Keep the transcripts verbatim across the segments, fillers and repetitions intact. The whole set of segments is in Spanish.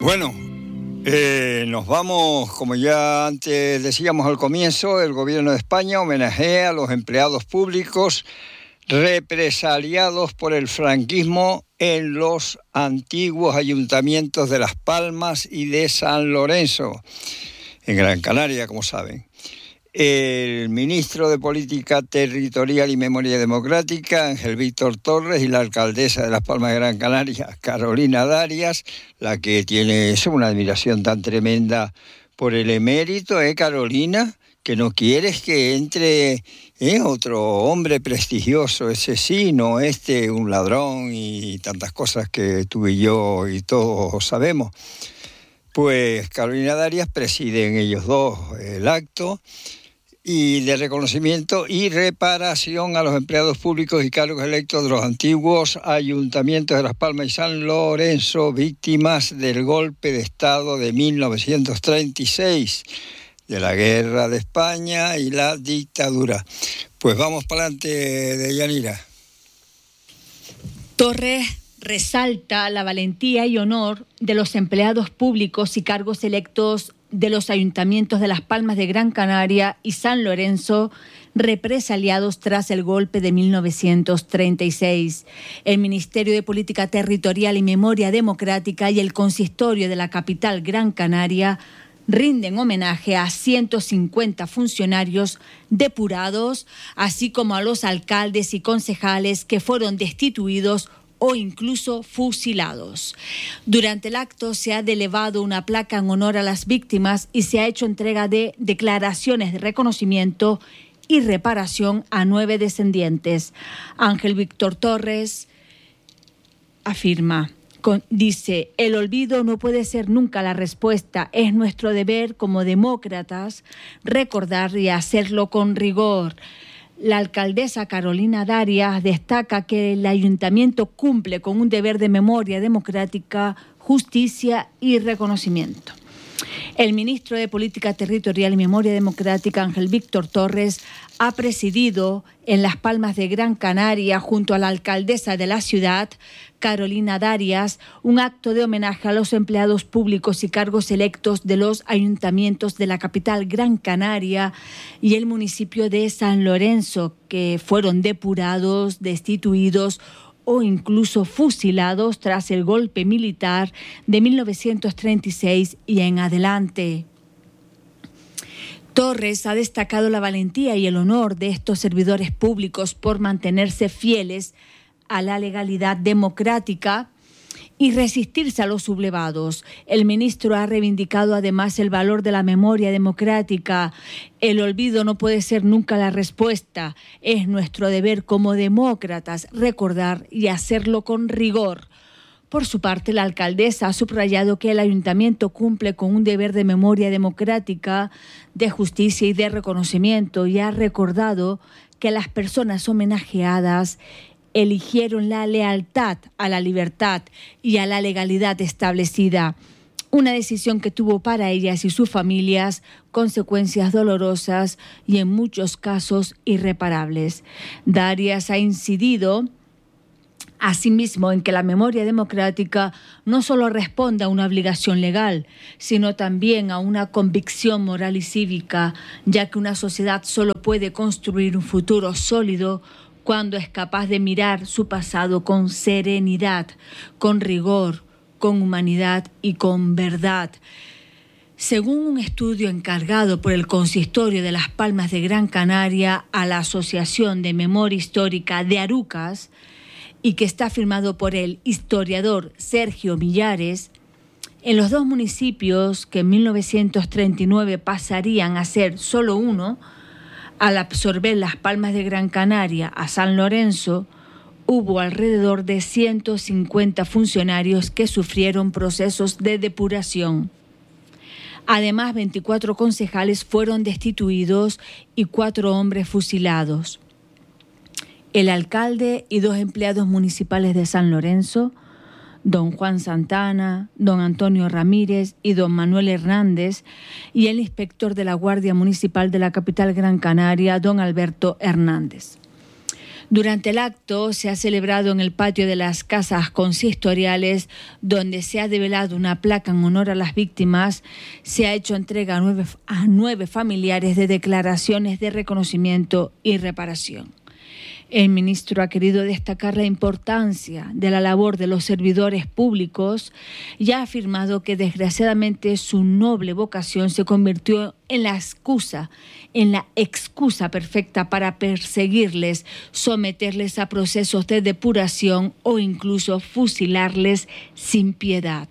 Bueno, eh, nos vamos, como ya antes decíamos al comienzo, el Gobierno de España homenajea a los empleados públicos represaliados por el franquismo en los antiguos ayuntamientos de Las Palmas y de San Lorenzo, en Gran Canaria, como saben. El ministro de Política Territorial y Memoria Democrática, Ángel Víctor Torres, y la alcaldesa de Las Palmas de Gran Canaria, Carolina Darias, la que tiene una admiración tan tremenda por el emérito, ¿eh, Carolina? Que no quieres que entre ¿eh? otro hombre prestigioso, ese sí, no este, un ladrón y tantas cosas que tú y yo y todos sabemos. Pues Carolina Darias presiden ellos dos el acto y de reconocimiento y reparación a los empleados públicos y cargos electos de los antiguos ayuntamientos de Las Palmas y San Lorenzo, víctimas del golpe de Estado de mil novecientos treinta y seis, de la guerra de España y la dictadura. Pues vamos para adelante, Deyanira. Torres resalta la valentía y honor de los empleados públicos y cargos electos de los ayuntamientos de Las Palmas de Gran Canaria y San Lorenzo, represaliados tras el golpe de mil novecientos treinta y seis. El Ministerio de Política Territorial y Memoria Democrática y el Consistorio de la capital Gran Canaria rinden homenaje a ciento cincuenta funcionarios depurados, así como a los alcaldes y concejales que fueron destituidos o incluso fusilados. Durante el acto se ha elevado una placa en honor a las víctimas y se ha hecho entrega de declaraciones de reconocimiento y reparación a nueve descendientes. Ángel Víctor Torres afirma, con, dice, el olvido no puede ser nunca la respuesta. Es nuestro deber como demócratas recordar y hacerlo con rigor. La alcaldesa Carolina Darias destaca que el ayuntamiento cumple con un deber de memoria democrática, justicia y reconocimiento. El ministro de Política Territorial y Memoria Democrática, Ángel Víctor Torres, ha presidido en Las Palmas de Gran Canaria, junto a la alcaldesa de la ciudad, Carolina Darias, un acto de homenaje a los empleados públicos y cargos electos de los ayuntamientos de la capital Gran Canaria y el municipio de San Lorenzo, que fueron depurados, destituidos o incluso fusilados tras el golpe militar de mil novecientos treinta y seis y en adelante. Torres ha destacado la valentía y el honor de estos servidores públicos por mantenerse fieles a la legalidad democrática y resistirse a los sublevados. El ministro ha reivindicado además el valor de la memoria democrática. El olvido no puede ser nunca la respuesta. Es nuestro deber como demócratas recordar y hacerlo con rigor. Por su parte, la alcaldesa ha subrayado que el ayuntamiento cumple con un deber de memoria democrática, de justicia y de reconocimiento, y ha recordado que las personas homenajeadas eligieron la lealtad a la libertad y a la legalidad establecida, una decisión que tuvo para ellas y sus familias consecuencias dolorosas y en muchos casos irreparables. Darias ha incidido asimismo en que la memoria democrática no solo responde a una obligación legal, sino también a una convicción moral y cívica, ya que una sociedad solo puede construir un futuro sólido cuando es capaz de mirar su pasado con serenidad, con rigor, con humanidad y con verdad. Según un estudio encargado por el Consistorio de Las Palmas de Gran Canaria a la Asociación de Memoria Histórica de Arucas, y que está firmado por el historiador Sergio Millares, en los dos municipios que en mil novecientos treinta y nueve pasarían a ser solo uno, al absorber Las Palmas de Gran Canaria a San Lorenzo, hubo alrededor de ciento cincuenta funcionarios que sufrieron procesos de depuración. Además, veinticuatro concejales fueron destituidos y cuatro hombres fusilados. El alcalde y dos empleados municipales de San Lorenzo, don Juan Santana, don Antonio Ramírez y don Manuel Hernández, y el inspector de la Guardia Municipal de la capital Gran Canaria, don Alberto Hernández. Durante el acto se ha celebrado en el patio de las casas consistoriales, donde se ha develado una placa en honor a las víctimas. Se ha hecho entrega a nueve, a nueve familiares de declaraciones de reconocimiento y reparación. El ministro ha querido destacar la importancia de la labor de los servidores públicos y ha afirmado que desgraciadamente su noble vocación se convirtió en la excusa, en la excusa perfecta para perseguirles, someterles a procesos de depuración o incluso fusilarles sin piedad.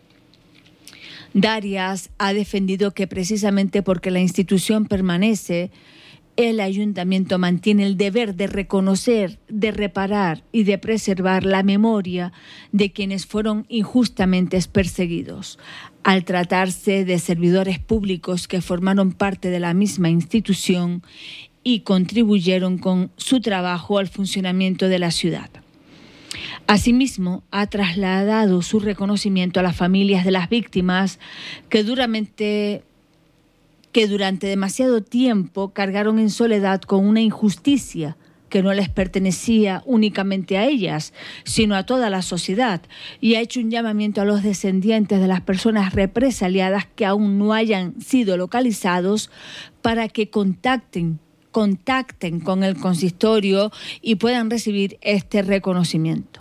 Darias ha defendido que precisamente porque la institución permanece, el ayuntamiento mantiene el deber de reconocer, de reparar y de preservar la memoria de quienes fueron injustamente perseguidos. Al tratarse de servidores públicos que formaron parte de la misma institución y contribuyeron con su trabajo al funcionamiento de la ciudad. Asimismo, ha trasladado su reconocimiento a las familias de las víctimas que duramente que durante demasiado tiempo cargaron en soledad con una injusticia que no les pertenecía únicamente a ellas, sino a toda la sociedad, y ha hecho un llamamiento a los descendientes de las personas represaliadas que aún no hayan sido localizados para que contacten, contacten con el consistorio y puedan recibir este reconocimiento.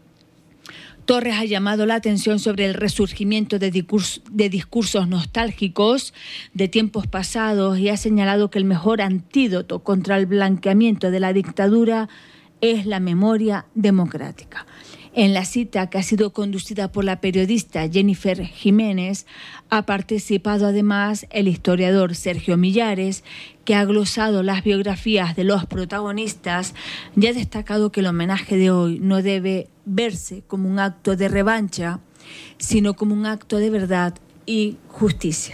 Torres ha llamado la atención sobre el resurgimiento de, discurs- de discursos nostálgicos de tiempos pasados y ha señalado que el mejor antídoto contra el blanqueamiento de la dictadura es la memoria democrática. En la cita, que ha sido conducida por la periodista Jennifer Jiménez, ha participado además el historiador Sergio Millares, que ha glosado las biografías de los protagonistas y ha destacado que el homenaje de hoy no debe verse como un acto de revancha, sino como un acto de verdad y justicia.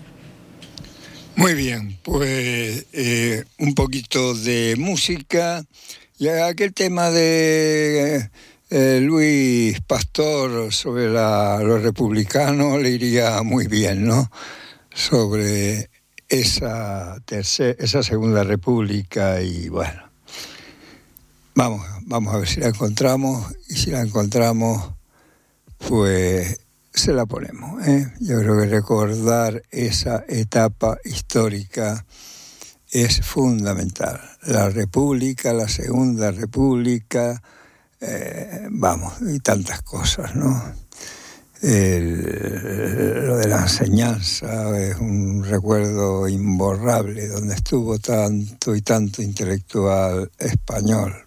Muy bien, pues eh, un poquito de música y aquel tema de eh, Luis Pastor sobre la, los republicanos le iría muy bien, ¿no? Sobre esa tercera, esa segunda república y bueno, vamos, vamos a ver si la encontramos y si la encontramos, pues se la ponemos, ¿eh? Yo creo que recordar esa etapa histórica es fundamental. La República, la Segunda República, eh, vamos, y tantas cosas, ¿no? El, lo de la enseñanza es un recuerdo imborrable, donde estuvo tanto y tanto intelectual español.